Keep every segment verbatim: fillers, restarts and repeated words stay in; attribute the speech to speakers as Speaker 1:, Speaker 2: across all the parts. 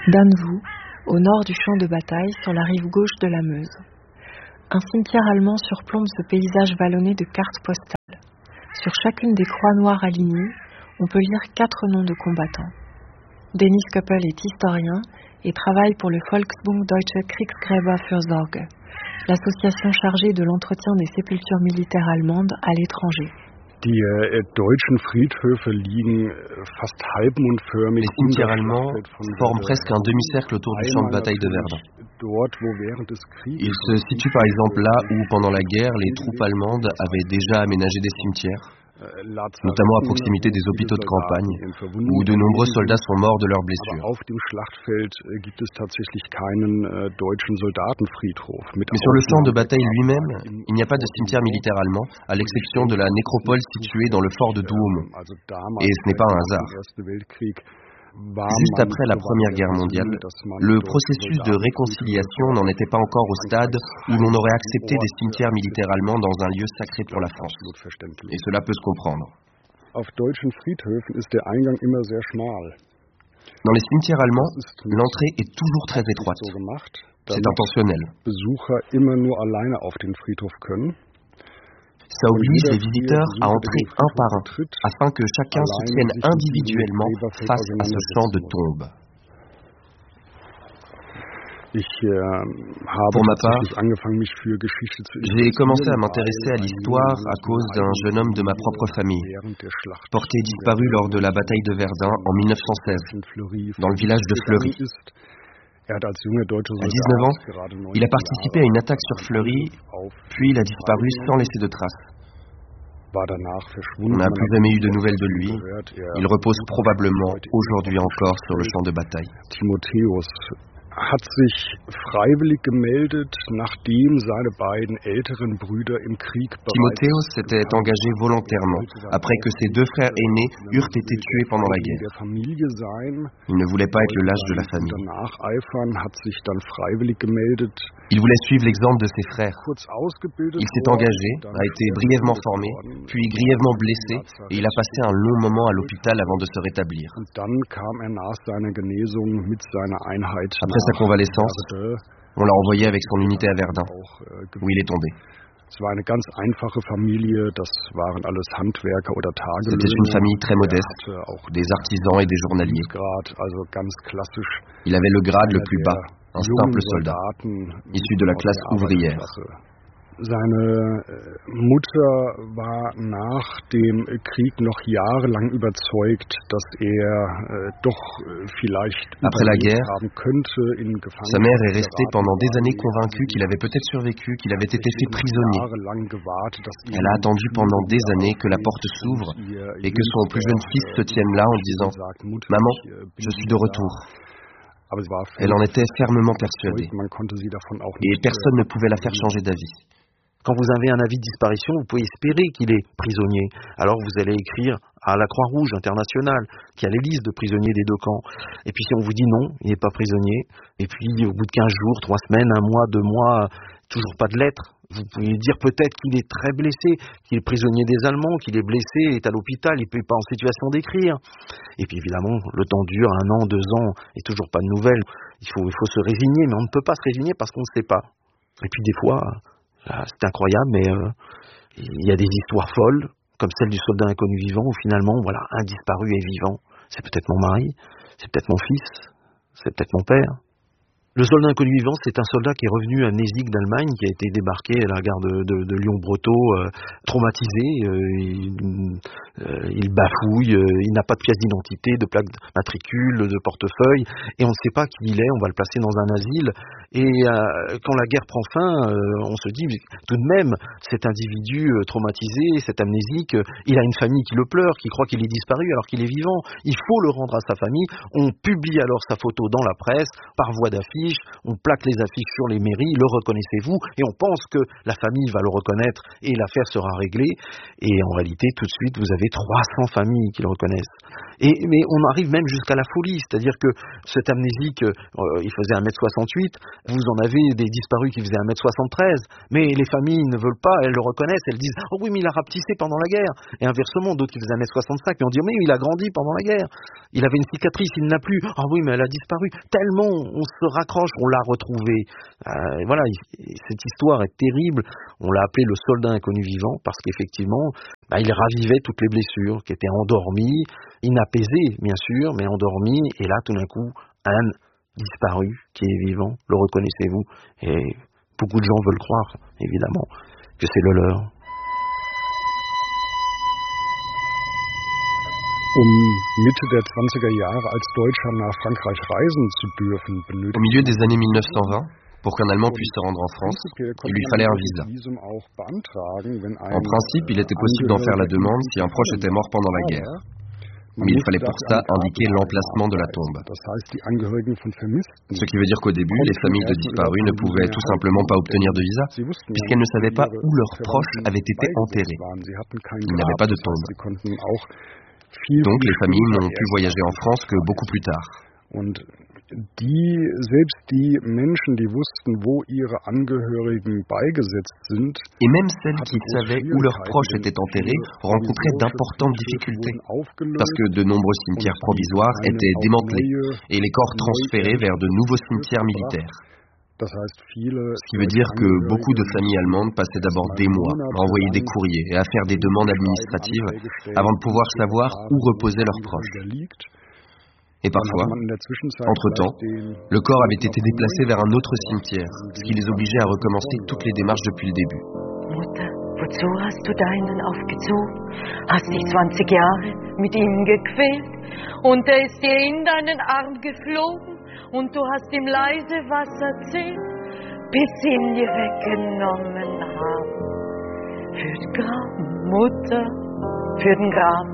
Speaker 1: Dannevous, au nord du champ de bataille, sur la rive gauche de la Meuse. Un cimetière allemand surplombe ce paysage vallonné de cartes postales. Sur chacune des croix noires alignées, on peut lire quatre noms de combattants. Dennis Köppel est historien et travaille pour le Volksbund Deutsche Kriegsgräberfürsorge, l'association chargée de l'entretien des sépultures militaires allemandes à l'étranger.
Speaker 2: Die äh, deutschen Friedhöfe liegen fast halbmondförmig.
Speaker 3: Les cimetières allemands forment presque un demi-cercle autour du champ de bataille de Verdun. Ils se situent par exemple là où, pendant la guerre, les troupes allemandes avaient déjà aménagé des cimetières, notamment à proximité des hôpitaux de campagne, où de nombreux soldats sont morts de leurs blessures. Mais sur le champ de bataille lui-même, il n'y a pas de cimetière militaire allemand, à l'exception de la nécropole située dans le fort de Douaumont. Et ce n'est pas un hasard. Juste après la Première Guerre mondiale, le processus de réconciliation n'en était pas encore au stade où l'on aurait accepté des cimetières militaires allemands dans un lieu sacré pour la France. Et cela peut se comprendre. Dans les cimetières allemands, l'entrée est toujours très étroite. C'est intentionnel. Ça oblige les visiteurs à entrer un par un, afin que chacun se tienne individuellement face à ce champ de tombes. Pour ma part, j'ai commencé à m'intéresser à l'histoire à cause d'un jeune homme de ma propre famille, porté disparu lors de la bataille de Verdun en mille neuf cent seize, dans le village de Fleury. À dix-neuf ans, il a participé à une attaque sur Fleury, puis il a disparu sans laisser de traces. On n'a plus jamais eu de nouvelles de lui. Il repose probablement aujourd'hui encore sur le champ de bataille.
Speaker 2: hat sich freiwillig gemeldet, nachdem seine beiden älteren Brüder im Krieg
Speaker 3: Timotheos s'était engagé volontairement après que ses deux frères aînés eurent été tués pendant la guerre. Il ne voulait pas être le lâche de la famille. Il voulait suivre l'exemple de ses frères. Il s'est engagé, a été brièvement formé, puis grièvement blessé, et il a passé un long moment à l'hôpital avant de se rétablir. Après sa convalescence, on l'a envoyé avec son unité à Verdun, où il est tombé. C'était une famille très modeste, des artisans et des journaliers. Il avait le grade le plus bas, un simple soldat, issu de la classe ouvrière.
Speaker 2: Seine Mutter war nach dem Krieg noch jahrelang überzeugt, dass er doch vielleicht
Speaker 3: Après la guerre,
Speaker 2: haben könnte in Gefangenschaft.
Speaker 3: Sa mère est restée pendant des années convaincue qu'il avait peut-être survécu, qu'il avait été fait prisonnier. Elle a attendu pendant des années que la porte s'ouvre et que son plus jeune fils se tienne là en disant « Maman, je suis de retour ». Elle en était fermement persuadée et personne ne pouvait la faire changer d'avis.
Speaker 4: Quand vous avez un avis de disparition, vous pouvez espérer qu'il est prisonnier. Alors vous allez écrire à la Croix-Rouge internationale, qui a les listes de prisonniers des deux camps. Et puis si on vous dit non, il n'est pas prisonnier, et puis au bout de quinze jours, trois semaines, un mois, deux mois, toujours pas de lettre, vous pouvez dire peut-être qu'il est très blessé, qu'il est prisonnier des Allemands, qu'il est blessé, est à l'hôpital, il n'est pas en situation d'écrire. Et puis évidemment, le temps dure, un an, deux ans, et toujours pas de nouvelles. Il faut, il faut se résigner, mais on ne peut pas se résigner parce qu'on ne sait pas. Et puis des fois... c'est incroyable, mais euh, il y a des histoires folles, comme celle du soldat inconnu vivant, où finalement, voilà, un disparu est vivant. C'est peut-être mon mari, c'est peut-être mon fils, c'est peut-être mon père. Le soldat inconnu vivant, c'est un soldat qui est revenu à Nesigk d'Allemagne, qui a été débarqué à la gare de, de, de Lyon-Breteau, euh, traumatisé, euh, il, euh, il bafouille, euh, il n'a pas de pièce d'identité, de plaque matricule, de portefeuille, et on ne sait pas qui il est, on va le placer dans un asile, et euh, quand la guerre prend fin, euh, on se dit, tout de même, cet individu euh, traumatisé, cet amnésique, euh, il a une famille qui le pleure, qui croit qu'il est disparu alors qu'il est vivant, il faut le rendre à sa famille, on publie alors sa photo dans la presse, par voie d'affiche, affiches, on plaque les affiches sur les mairies, le reconnaissez-vous, et on pense que la famille va le reconnaître et l'affaire sera réglée. Et en réalité, tout de suite, vous avez trois cents familles qui le reconnaissent. Et, mais on arrive même jusqu'à la folie, c'est-à-dire que cet amnésique, euh, il faisait un mètre soixante-huit, vous en avez des disparus qui faisaient un mètre soixante-treize, mais les familles ne veulent pas, elles le reconnaissent, elles disent « Oh oui, mais il a rapetissé pendant la guerre ». Et inversement, d'autres qui faisaient un mètre soixante-cinq, mais on dit « Mais il a grandi pendant la guerre, il avait une cicatrice, il n'a plus, ah oui, mais elle a disparu ». Tellement on se raccroche, on l'a retrouvé. Euh, voilà, cette histoire est terrible, on l'a appelé le soldat inconnu vivant, parce qu'effectivement, bah, il ravivait toutes les blessures qui étaient endormies, inapaisées bien sûr, mais endormies, et là tout d'un coup, un disparu qui est vivant, le reconnaissez-vous? Et beaucoup de gens veulent croire, évidemment, que c'est le leur.
Speaker 2: Um Mitte der zwanziger Jahre als Deutscher nach Frankreich reisen zu dürfen, benötigte
Speaker 3: Au milieu des années mille neuf cent vingt, pour qu'un Allemand puisse se rendre en France, il lui fallait un visa. En principe, il était possible d'en faire la demande si un proche était mort pendant la guerre. Mais il fallait pour ça indiquer l'emplacement de la tombe. Ce qui veut dire qu'au début, les familles de disparus ne pouvaient tout simplement pas obtenir de visa, puisqu'elles ne savaient pas où leurs proches avaient été enterrés. Ils n'avaient pas de tombe. Donc les familles n'ont pu voyager en France que beaucoup plus tard.
Speaker 2: Die, selbst die Menschen, die wussten, wo ihre Angehörigen beigesetzt sind,
Speaker 3: et même celles qui savaient où leurs proches étaient enterrés rencontraient d'importantes difficultés, parce que de nombreux cimetières provisoires étaient démantelés et les corps transférés vers de nouveaux cimetières militaires. Ce qui veut dire que beaucoup de familles allemandes passaient d'abord des mois à envoyer des courriers et à faire des demandes administratives avant de pouvoir savoir où reposaient leurs proches. Et parfois, entre-temps, le corps avait été déplacé vers un autre cimetière, ce qui les obligeait à recommencer toutes les démarches depuis le début.
Speaker 5: Mutter, wozu hast du deinen aufgezogen? Hast dich zwanzig Jahre mit ihm gequält und er ist dir in deinen Arm geflogen und du hast ihm leise was erzählt, bis sie ihn dir weggenommen haben. Für den Graben, Mutter, für den Graben.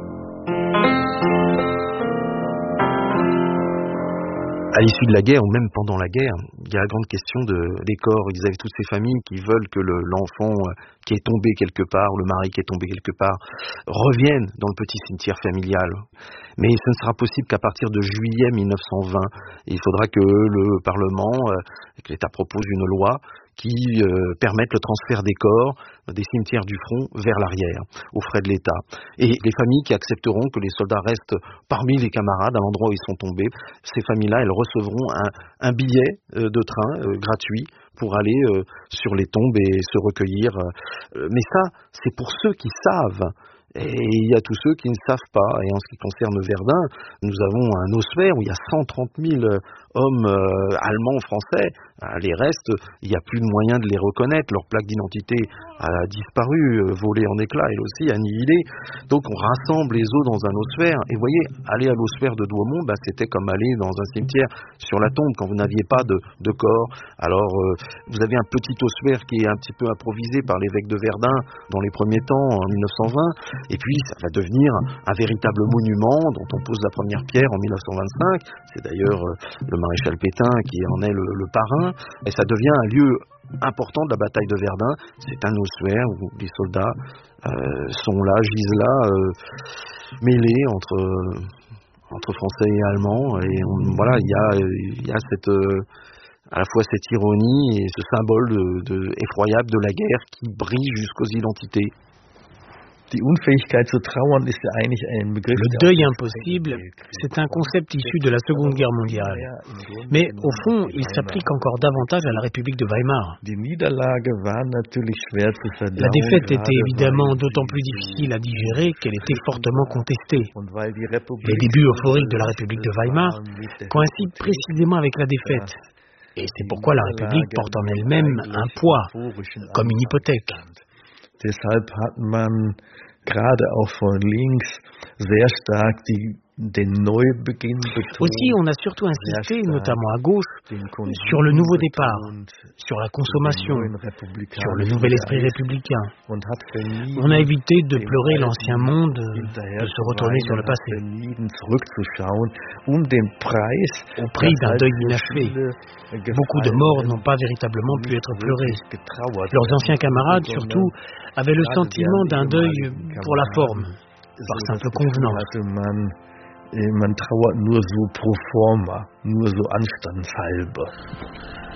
Speaker 4: À l'issue de la guerre, ou même pendant la guerre, il y a la grande question de, des corps. Ils avaient toutes ces familles qui veulent que le, l'enfant qui est tombé quelque part, ou le mari qui est tombé quelque part, revienne dans le petit cimetière familial. Mais ce ne sera possible qu'à partir de juillet mille neuf cent vingt. Et il faudra que le Parlement, que l'État propose une loi qui euh, permettent le transfert des corps des cimetières du front vers l'arrière, aux frais de l'État. Et les familles qui accepteront que les soldats restent parmi les camarades à l'endroit où ils sont tombés, ces familles-là, elles recevront un, un billet euh, de train euh, gratuit pour aller euh, sur les tombes et se recueillir. Euh, mais ça, c'est pour ceux qui savent. Et il y a tous ceux qui ne savent pas. Et en ce qui concerne Verdun, nous avons un ossuaire où il y a cent trente mille hommes euh, allemands, français. Les restes, il n'y a plus de moyen de les reconnaître. Leur plaque d'identité a disparu, euh, volée en éclats, elle aussi, annihilée. Donc on rassemble les os dans un ossuaire. Et vous voyez, aller à l'ossuaire de Douaumont, bah, c'était comme aller dans un cimetière sur la tombe quand vous n'aviez pas de, de corps. Alors euh, vous avez un petit ossuaire qui est un petit peu improvisé par l'évêque de Verdun dans les premiers temps, en mille neuf cent vingt. Et puis ça va devenir un véritable monument dont on pose la première pierre en mille neuf cent vingt-cinq. C'est d'ailleurs euh, le maréchal Pétain qui en est le, le parrain. Et ça devient un lieu important de la bataille de Verdun. C'est un ossuaire où les soldats euh, sont là, gisent là, euh, mêlés entre, entre Français et Allemands. Et on, voilà, il y a, il y a cette, euh, à la fois cette ironie et ce symbole de, de, effroyable de la guerre qui brille jusqu'aux identités.
Speaker 6: Le deuil impossible, c'est un concept issu de la Seconde Guerre mondiale. Mais au fond, il s'applique encore davantage à la République de Weimar. La défaite était évidemment d'autant plus difficile à digérer qu'elle était fortement contestée. Les débuts euphoriques de la République de Weimar coïncident précisément avec la défaite. Et c'est pourquoi la République porte en elle-même un poids, comme une hypothèque.
Speaker 7: Deshalb hat man gerade auch von links sehr stark die
Speaker 6: Aussi, on a surtout insisté, notamment à gauche, sur le nouveau départ, sur la consommation, sur le nouvel esprit républicain. On a évité de pleurer l'ancien monde, de se retourner sur le passé. Au prix d'un deuil inachevé. Beaucoup de morts n'ont pas véritablement pu être pleurés. Leurs anciens camarades, surtout, avaient le sentiment d'un deuil pour la forme, par simple convenance.
Speaker 7: Man trauert nur so pro forma, nur so anstandshalber.